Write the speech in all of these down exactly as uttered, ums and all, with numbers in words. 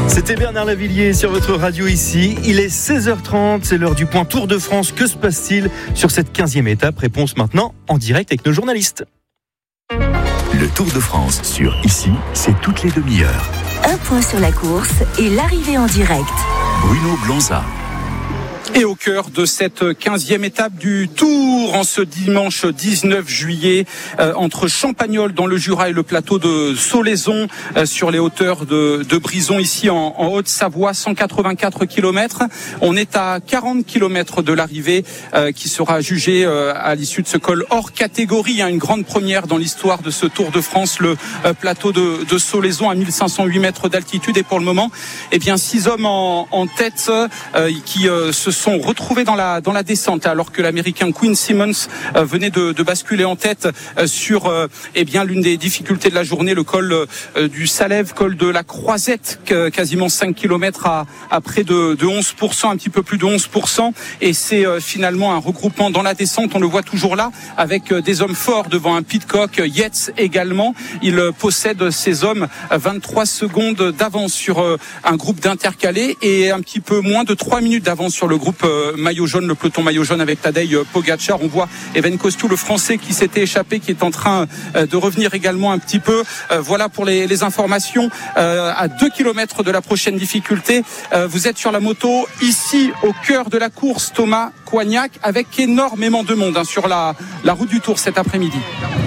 C'était Bernard Lavillier sur votre radio ici. Il est seize heures trente, c'est l'heure du point Tour de France. Que se passe-t-il sur cette quinzième étape? Réponse maintenant en direct avec nos journalistes. Le Tour de France sur Ici, c'est toutes les demi-heures. Un point sur la course et l'arrivée en direct. Bruno Blanza. Et au cœur de cette quinzième étape du Tour, en ce dimanche dix-neuf juillet, euh, entre Champagnole dans le Jura et le plateau de Solaizon, euh, sur les hauteurs de, de Brison, ici en, en Haute-Savoie, cent quatre-vingt-quatre kilomètres. On est à quarante kilomètres de l'arrivée, euh, qui sera jugée euh, à l'issue de ce col hors catégorie, hein, une grande première dans l'histoire de ce Tour de France, le euh, plateau de, de Solaizon à mille cinq cent huit mètres d'altitude. Et pour le moment, eh bien, six hommes en, en tête euh, qui euh, se sont sont retrouvés dans la dans la descente, alors que l'Américain Quinn Simmons euh, venait de, de basculer en tête euh, sur euh, eh bien l'une des difficultés de la journée, le col euh, du Salève, col de la Croisette, que, quasiment cinq kilomètres à, à près de, de onze pour cent, un petit peu plus de onze pour cent, et c'est euh, finalement un regroupement dans la descente. On le voit toujours là, avec euh, des hommes forts devant un Pidcock, Yates également. Il euh, possède, ces hommes, vingt-trois secondes d'avance sur euh, un groupe d'intercalés et un petit peu moins de trois minutes d'avance sur le groupe maillot jaune, le peloton maillot jaune avec Tadej Pogačar. On voit Evenepoel, le Français, qui s'était échappé, qui est en train de revenir également un petit peu. Voilà pour les, les informations. À deux kilomètres de la prochaine difficulté, vous êtes sur la moto ici au cœur de la course, Thomas Coignac, avec énormément de monde, hein, sur la, la route du Tour cet après-midi.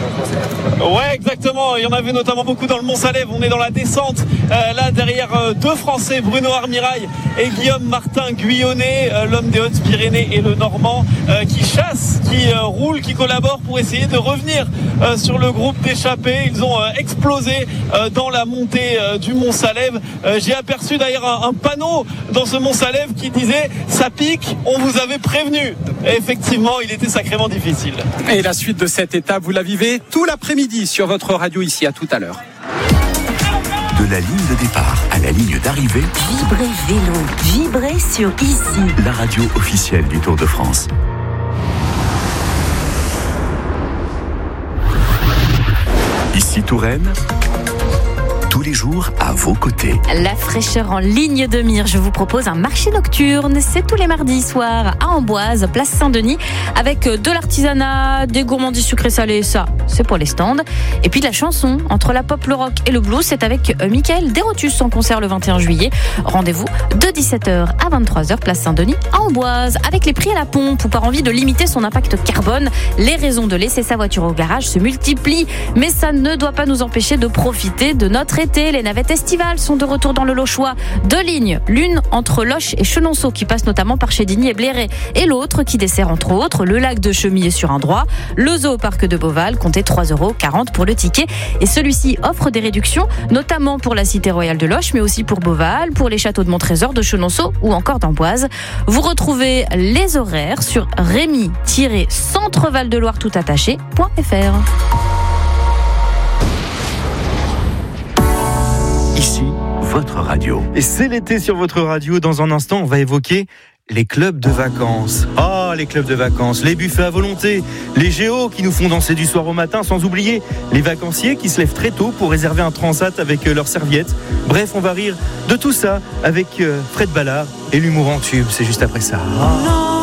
Ouais, exactement. Il y en avait notamment beaucoup dans le Mont-Salève. On est dans la descente. Euh, là, derrière euh, deux Français, Bruno Armirail et Guillaume Martin Guyonnet, euh, l'homme des Hautes-Pyrénées et le Normand, euh, qui chassent, qui euh, roulent, qui collaborent pour essayer de revenir euh, sur le groupe d'échappés. Ils ont euh, explosé euh, dans la montée euh, du Mont-Salève. Euh, j'ai aperçu d'ailleurs un, un panneau dans ce Mont-Salève qui disait « Ça pique, on vous avait prévenu ». Et effectivement, il était sacrément difficile. Et la suite de cette étape, vous la vivez tout l'après-midi sur votre radio ici. À tout à l'heure. De la ligne de départ à la ligne d'arrivée, Vibrez vélo, vibrez sur Ici. La radio officielle du Tour de France. Ici Touraine, tous les jours à vos côtés. La fraîcheur en ligne de mire. Je vous propose un marché nocturne. C'est tous les mardis soirs à Amboise, place Saint-Denis, avec de l'artisanat, des gourmandises sucrées salées. Ça, c'est pour les stands. Et puis de la chanson. Entre la pop, le rock et le blues, c'est avec Michael Desrotus en concert le vingt et un juillet. Rendez-vous de dix-sept heures à vingt-trois heures, place Saint-Denis à Amboise. Avec les prix à la pompe ou par envie de limiter son impact carbone, les raisons de laisser sa voiture au garage se multiplient. Mais ça ne doit pas nous empêcher de profiter de notre été. Les navettes estivales sont de retour dans le Lochois. Deux lignes, l'une entre Loches et Chenonceau qui passe notamment par Chédigny et Bléré, et l'autre qui dessert entre autres le lac de Chemillé sur un droit, le zoo parc de Beauval, comptez trois euros quarante pour le ticket, et celui-ci offre des réductions notamment pour la cité royale de Loches, mais aussi pour Beauval, pour les châteaux de Montrésor, de Chenonceau ou encore d'Amboise. Vous retrouvez les horaires sur rémy tiret centre val de loire tout attaché point f r. Ici, votre radio. Et c'est l'été sur votre radio. Dans un instant, on va évoquer les clubs de vacances. Ah, oh, les clubs de vacances, les buffets à volonté, les géos qui nous font danser du soir au matin, sans oublier les vacanciers qui se lèvent très tôt pour réserver un transat avec leurs serviettes. Bref, on va rire de tout ça avec Fred Ballard et l'humour en tube. C'est juste après ça. Oh.